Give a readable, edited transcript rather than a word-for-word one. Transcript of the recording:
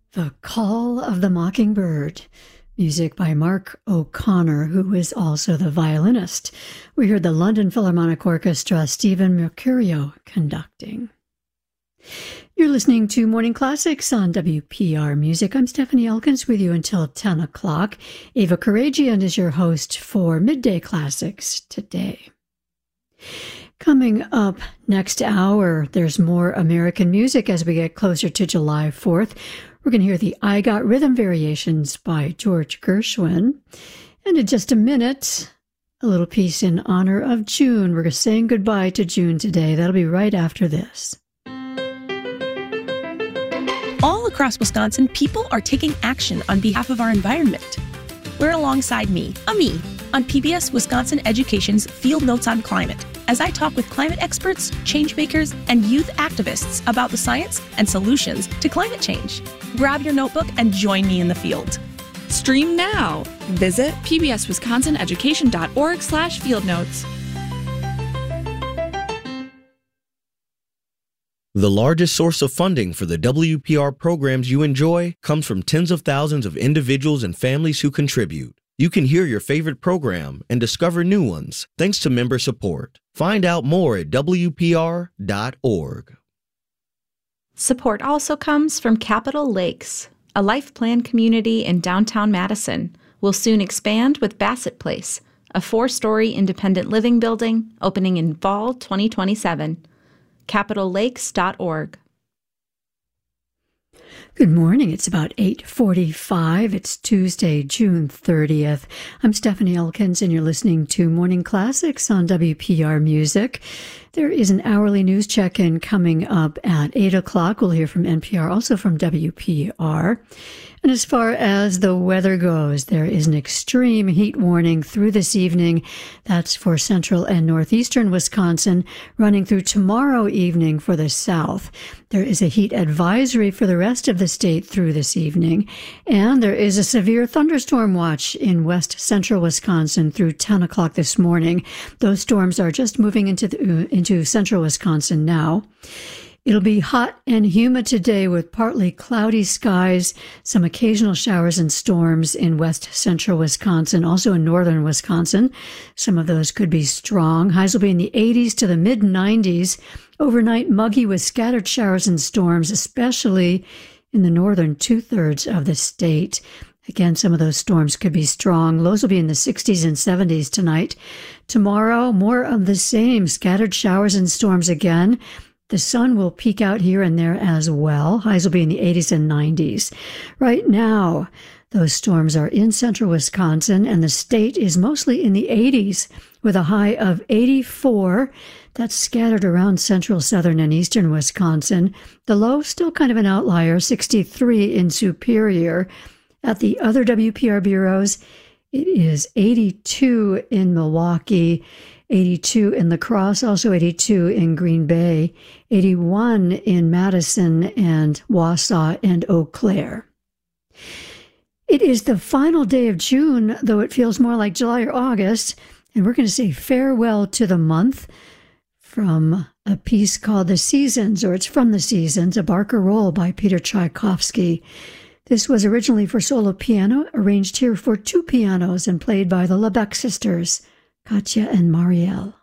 The Call of the Mockingbird, music by Mark O'Connor, who is also the violinist. We heard the London Philharmonic Orchestra, Stephen Mercurio, conducting. You're listening to Morning Classics on WPR Music. I'm Stephanie Elkins with you until 10 o'clock. Ava Karagian is your host for Midday Classics today. Coming up next hour, there's more American music as we get closer to July 4th. We're going to hear the I Got Rhythm Variations by George Gershwin. And in just a minute, a little piece in honor of June. We're saying goodbye to June today. That'll be right after this. All across Wisconsin, people are taking action on behalf of our environment. Learn alongside me, Ami, on PBS Wisconsin Education's Field Notes on Climate, as I talk with climate experts, change makers, and youth activists about the science and solutions to climate change. Grab your notebook and join me in the field. Stream now. Visit pbswisconsineducation.org/fieldnotes. The largest source of funding for the WPR programs you enjoy comes from tens of thousands of individuals and families who contribute. You can hear your favorite program and discover new ones thanks to member support. Find out more at WPR.org. Support also comes from Capitol Lakes, a life plan community in downtown Madison. Will soon expand with Bassett Place, a 4-story independent living building opening in fall 2027. CapitolLakes.org. Good morning. It's about 8:45. It's Tuesday, June 30th. I'm Stephanie Elkins, and you're listening to Morning Classics on WPR Music. There is an hourly news check-in coming up at 8 o'clock. We'll hear from NPR, also from WPR. And as far as the weather goes, there is an extreme heat warning through this evening. That's for central and northeastern Wisconsin, running through tomorrow evening for the south. There is a heat advisory for the rest of the state through this evening. And there is a severe thunderstorm watch in west central Wisconsin through 10 o'clock this morning. Those storms are just moving into central Wisconsin now. It'll be hot and humid today with partly cloudy skies, some occasional showers and storms in west central Wisconsin, also in northern Wisconsin. Some of those could be strong. Highs will be in the 80s to the mid-90s. Overnight muggy with scattered showers and storms, especially in the northern two-thirds of the state. Again, some of those storms could be strong. Lows will be in the 60s and 70s tonight. Tomorrow, more of the same, scattered showers and storms again. The sun will peek out here and there as well. Highs will be in the 80s and 90s. Right now, those storms are in central Wisconsin, and the state is mostly in the 80s with a high of 84. That's scattered around central, southern, and eastern Wisconsin. The low, still kind of an outlier, 63 in Superior. At the other WPR bureaus, it is 82 in Milwaukee, 82 in La Crosse, also 82 in Green Bay, 81 in Madison and Wausau and Eau Claire. It is the final day of June, though it feels more like July or August, and we're going to say farewell to the month from a piece called The Seasons, or it's from The Seasons, a Barker Roll by Peter Tchaikovsky. This was originally for solo piano, arranged here for 2 pianos and played by the Lebec sisters, Katya and Marielle.